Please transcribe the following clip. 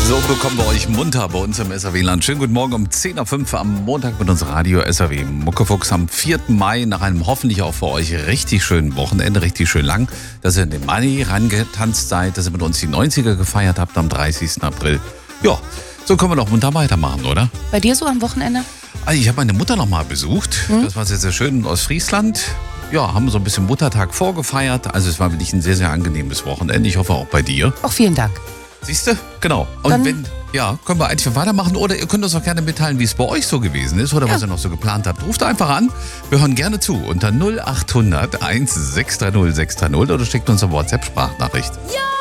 So bekommen wir euch munter bei uns im SAW-Land. Schönen guten Morgen um 10.05 Uhr am Montag mit unserem Radio SAW Muckefuchs am 4. Mai nach einem hoffentlich auch für euch richtig schönen Wochenende, richtig schön lang, dass ihr in den Mai rangetanzt seid, dass ihr mit uns die 90er gefeiert habt am 30. April. Ja, so können wir doch munter weitermachen, oder? Bei dir so am Wochenende? Also ich habe meine Mutter noch mal besucht. Das war sehr, sehr schön aus Friesland. Ja, haben so ein bisschen Muttertag vorgefeiert. Also es war wirklich ein sehr, sehr angenehmes Wochenende. Ich hoffe auch bei dir. Auch vielen Dank. Siehst du? Genau. Und Dann können wir eigentlich weitermachen oder ihr könnt uns auch gerne mitteilen, wie es bei euch so gewesen ist oder was ihr noch so geplant habt. Ruft einfach an. Wir hören gerne zu unter 0800 1630 630 oder schickt uns eine WhatsApp-Sprachnachricht. Ja!